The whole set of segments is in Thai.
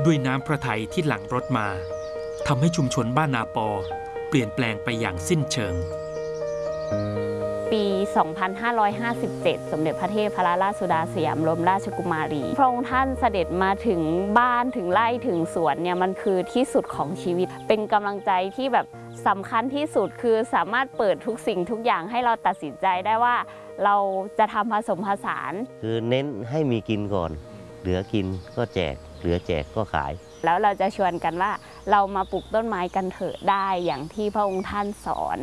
ด้วยน้ำพระทัยที่หลั่งรถมาทำให้ชุมชนบ้านนาปอเปลี่ยนแปลงไปอย่างสิ้นเชิงปี 2557 สมเด็จพระเทพรัตนราชสุดาสยามบรมราชกุมารีพระองค์ท่านเสด็จมาถึงบ้านถึงไร่ถึงสวนเนี่ยมันคือที่สุดของชีวิตเป็นกำลังใจที่แบบสำคัญที่สุดคือสามารถเปิดทุกสิ่งทุกอย่างให้เราตัดสินใจได้ว่าเราจะทำผสมผสานคือเน้นให้มีกินก่อนเหลือกินก็แจกเหลือแจกก็ขายแล้วเราจะชวนกันว่าเรามาปลูกต้นไม้กันเถอะได้อย่างที่พระองค์ท่านสอน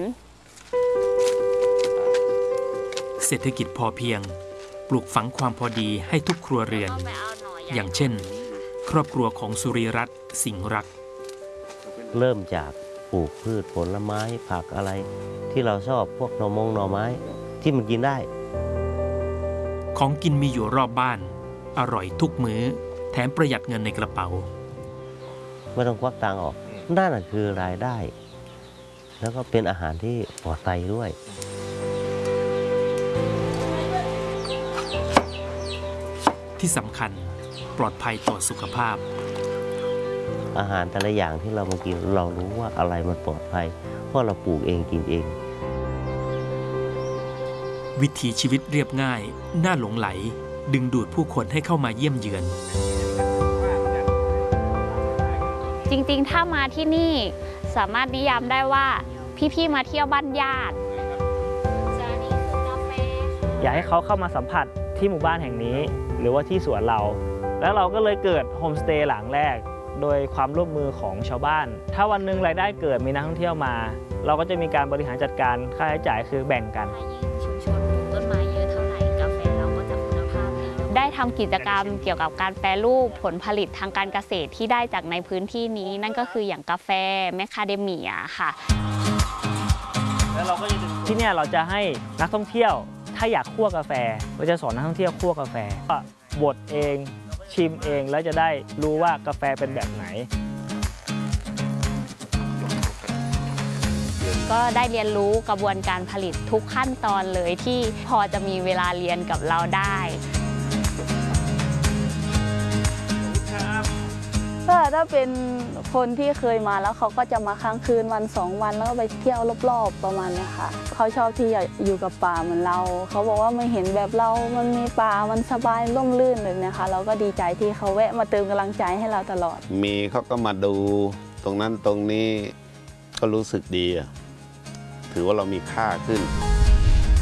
เศรษฐกิจพอเพียงปลูกฝังความพอดีให้ทุกครัวเรือนอย่างเช่นครอบครัวของสุริรัตน์สิงห์รักเริ่มจากปลูกพืชผลไม้ผักอะไรที่เราชอบพวกหน่อไม้ที่มันกินได้ของกินมีอยู่รอบบ้านอร่อยทุกมื้อแถมประหยัดเงินในกระเป๋าไม่ต้องควักตังค์ออกนั่นคือรายได้แล้วก็เป็นอาหารที่ปลอดภัยด้วยที่สำคัญปลอดภัยต่อสุขภาพอาหารแต่ละอย่างที่เรามากินเรารู้ว่าอะไรมันปลอดภัยเพราะเราปลูกเองกินเองวิถีชีวิตเรียบง่ายน่าหลงไหลดึงดูดผู้คนให้เข้ามาเยี่ยมเยือนจริงๆถ้ามาที่นี่สามารถนิยามได้ว่าพี่ๆมาเที่ยวบ้านญาติอยากให้เขาเข้ามาสัมผัสที่หมู่บ้านแห่งนี้หรือว่าที่สวนเราแล้วเราก็เลยเกิดโฮมสเตย์หลังแรกโดยความร่วมมือของชาวบ้านถ้าวันหนึ่งรายได้เกิดมีนักท่องเที่ยวมาเราก็จะมีการบริหารจัดการค่าใช้จ่ายคือแบ่งกันชุมชนปลูกต้นไม้เยอะเท่าไหร่กาแฟเราก็จะคุณภาพได้ทำกิจกรรมเกี่ยวกับการแปรรูปผลผลิตทางการเกษตรที่ได้จากในพื้นที่นี้นั่นก็คืออย่างกาแฟแมคคาเดเมียค่ะแล้วเราก็จะที่นี่เราจะให้นักท่องเที่ยวถ้าอยากคั่วกาแฟเราจะสอนนักท่องเที่ยวคั่วกาแฟก็บดเองชิมเองแล้วจะได้รู้ว่ากาแฟเป็นแบบไหนก็ได้เรียนรู้กระบวนการผลิตทุกขั้นตอนเลยที่พอจะมีเวลาเรียนกับเราได้ถ้าเป็นคนที่เคยมาแล้วเขาก็จะมาค้างคืนวัน2 วันแล้วก็ไปเที่ยวรอบๆประมาณนี้ค่ะเขาชอบที่อยู่กับป่าเหมือนเราเขาบอกว่าไม่เห็นแบบเรามันมีป่ามันสบายร่มรื่นเลยนะคะเราก็ดีใจที่เขาแวะมาเติมกำลังใจให้เราตลอดมีเขาก็มาดูตรงนั้นตรงนี้ก็รู้สึกดีถือว่าเรามีค่าขึ้น